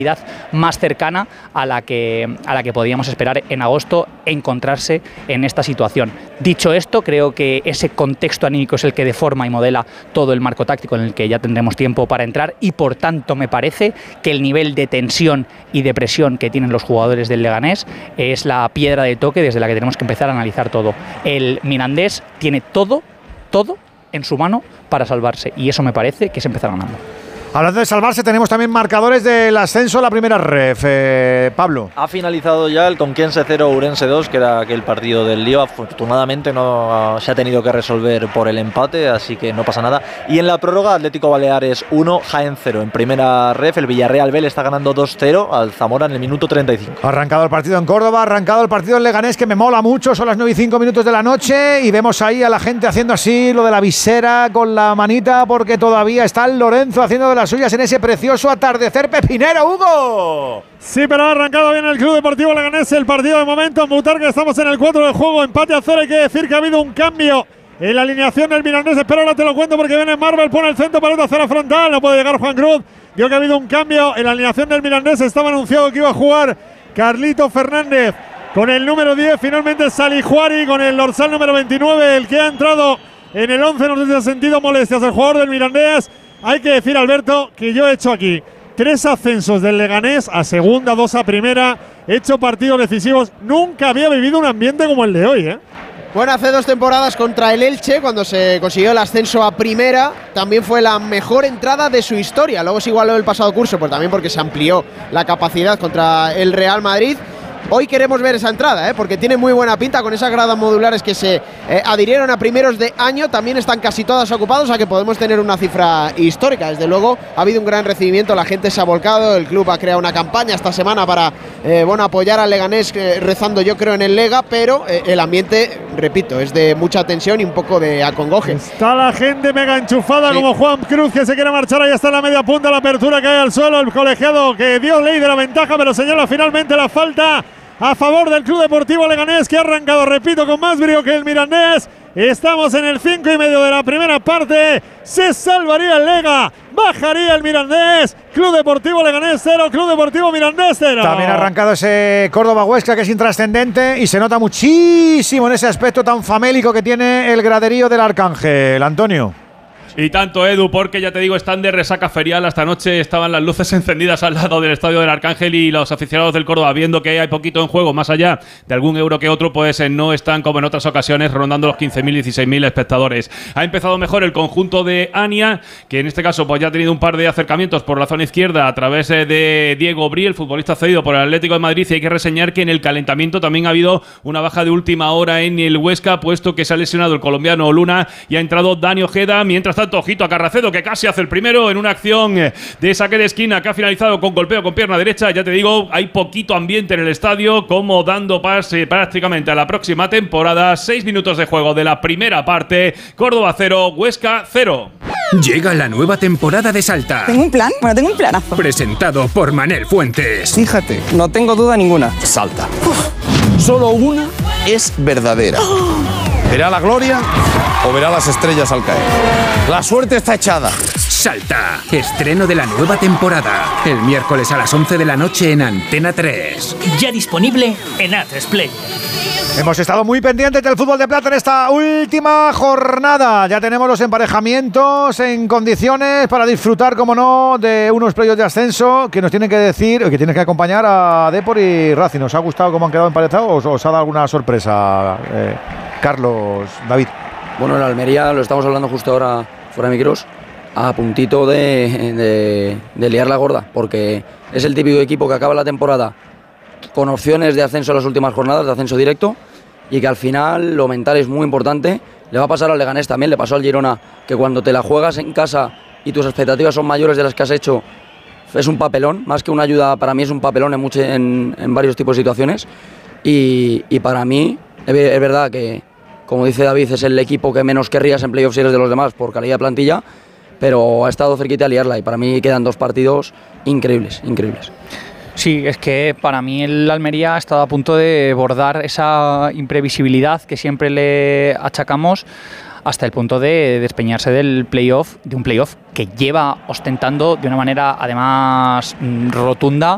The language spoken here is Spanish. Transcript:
más cercana a la que podíamos esperar en agosto encontrarse en esta situación. Dicho esto, creo que ese contexto anímico es el que deforma y modela todo el marco táctico en el que ya tendremos tiempo para entrar, y por tanto me parece que el nivel de tensión y de presión que tienen los jugadores del Leganés es la piedra de toque desde la que tenemos que empezar a analizar todo. El Mirandés tiene todo en su mano para salvarse, y eso me parece que es empezar ganando. Hablando de salvarse, tenemos también marcadores del ascenso a la primera ref. Pablo. Ha finalizado ya el Conquense 0, Ourense 2, que era aquel partido del lío. Afortunadamente no se ha tenido que resolver por el empate, así que no pasa nada. Y en la prórroga, Atlético Baleares 1, Jaén 0. En primera ref, el Villarreal B le está ganando 2-0 al Zamora en el minuto 35. Ha arrancado el partido en Córdoba, ha arrancado el partido en Leganés, que me mola mucho. Son las 9:05 de la noche y vemos ahí a la gente haciendo así lo de la visera con la manita, porque todavía está el Lorenzo haciendo de las suyas en ese precioso atardecer pepinero, Hugo. Sí, pero ha arrancado bien el Club Deportivo Leganés el partido de momento. Mutar, que estamos en el 4 de juego, empate a 0. Hay que decir que ha habido un cambio en la alineación del Mirandés. Espera, ahora te lo cuento porque viene Marvel, pone el centro, pelota hacia la frontal, no puede llegar Juan Cruz. Digo que ha habido un cambio en la alineación del Mirandés. Estaba anunciado que iba a jugar Carlito Fernández con el número 10, finalmente Salihuari con el dorsal número 29, el que ha entrado en el 11. No sé si ha sentido molestias el jugador del Mirandés. Hay que decir, Alberto, que yo he hecho aquí 3 ascensos del Leganés a segunda, 2 a primera. He hecho partidos decisivos. Nunca había vivido un ambiente como el de hoy, ¿eh? Bueno, hace 2 temporadas contra el Elche, cuando se consiguió el ascenso a primera, también fue la mejor entrada de su historia. Luego se igualó el pasado curso, pues también porque se amplió la capacidad contra el Real Madrid. Hoy queremos ver esa entrada, porque tiene muy buena pinta con esas gradas modulares que se adhirieron a primeros de año. También están casi todas ocupadas, o sea que podemos tener una cifra histórica. Desde luego ha habido un gran recibimiento, la gente se ha volcado, el club ha creado una campaña esta semana para apoyar al Leganés, rezando yo creo en el Lega, pero el ambiente, repito, es de mucha tensión y un poco de acongoje. Está la gente mega enchufada, sí, como Juan Cruz, que se quiere marchar. Ahí está en la media punta, la apertura cae al suelo, el colegiado que dio ley de la ventaja, pero señala finalmente la falta a favor del Club Deportivo Leganés, que ha arrancado, repito, con más brío que el Mirandés. Estamos en el 5:30 de la primera parte. Se salvaría el Lega, bajaría el Mirandés. Club Deportivo Leganés 0, Club Deportivo Mirandés 0. También ha arrancado ese Córdoba-Huesca, que es intrascendente y se nota muchísimo en ese aspecto tan famélico que tiene el graderío del Arcángel. Antonio. Y tanto, Edu, porque ya te digo, están de resaca ferial. Esta noche estaban las luces encendidas al lado del Estadio del Arcángel, y los aficionados del Córdoba, viendo que hay poquito en juego, más allá de algún euro que otro, pues no están como en otras ocasiones rondando los 15.000, 16.000 espectadores. Ha empezado mejor el conjunto de Ania, que en este caso pues ya ha tenido un par de acercamientos por la zona izquierda a través de Diego Briel, futbolista cedido por el Atlético de Madrid. Y hay que reseñar que en el calentamiento también ha hado una baja de última hora en el Huesca, puesto que se ha lesionado el colombiano Luna y ha entrado Dani Ojeda. Mientras tanto, ojito a Carracedo, que casi hace el primero en una acción de saque de esquina que ha finalizado con golpeo con pierna derecha. Ya te digo, hay poquito ambiente en el estadio, como dando pase prácticamente a la próxima temporada. 6 minutos de juego de la primera parte. Córdoba 0, Huesca 0. Llega la nueva temporada de Salta. ¿Tengo un plan? Bueno, tengo un planazo. Presentado por Manel Fuentes. Fíjate, no tengo duda ninguna. Salta. Solo una es verdadera. ¿Verá la gloria o verá las estrellas al caer? La suerte está echada. Salta. Estreno de la nueva temporada. El miércoles a las 11 de la noche en Antena 3. Ya disponible en A3 Play. Hemos estado muy pendientes del fútbol de plata en esta última jornada. Ya tenemos los emparejamientos en condiciones para disfrutar, como no, de unos playoffs de ascenso que nos tienen que decir, que tienen que acompañar a Depor y Racing. ¿Os ha gustado cómo han quedado emparejados o os ha dado alguna sorpresa, Carlos, David? Bueno, en Almería, lo estamos hablando justo ahora fuera de micros, a puntito de liar la gorda, porque es el típico equipo que acaba la temporada con opciones de ascenso en las últimas jornadas, de ascenso directo, y que al final lo mental es muy importante. Le va a pasar al Leganés también, le pasó al Girona, que cuando te la juegas en casa y tus expectativas son mayores de las que has hecho, es un papelón, más que una ayuda. Para mí es un papelón en varios tipos de situaciones, y para mí es verdad que, como dice David, es el equipo que menos querrías en playoffs de los demás por calidad de plantilla, pero ha estado cerquita a liarla, y para mí quedan 2 partidos increíbles. Sí, es que para mí el Almería ha estado a punto de bordar esa imprevisibilidad que siempre le achacamos, hasta el punto de despeñarse del playoff, de un playoff que lleva ostentando de una manera además rotunda